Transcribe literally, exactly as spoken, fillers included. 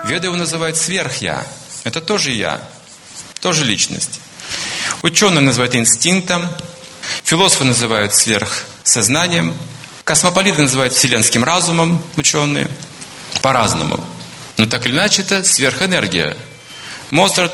Веды его называют сверх-я. Это тоже я, тоже личность. Ученые называют инстинктом, философы называют сверхсознанием, космополиты называют вселенским разумом, ученые, по-разному. Но так или иначе это сверхэнергия. Моцарт